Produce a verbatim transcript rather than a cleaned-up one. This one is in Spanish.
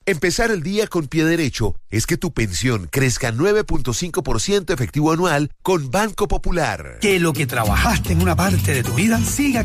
Empezar el día con pie derecho es que tu pensión crezca nueve punto cinco por ciento efectivo anual con Banco Popular. Que lo que trabajaste en una parte de tu vida siga